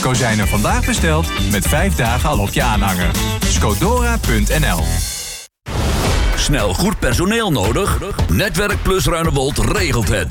Kozijnen vandaag besteld, met 5 dagen al op je aanhanger. Scodora.nl. Snel goed personeel nodig? Netwerk Plus Ruinewold regelt het.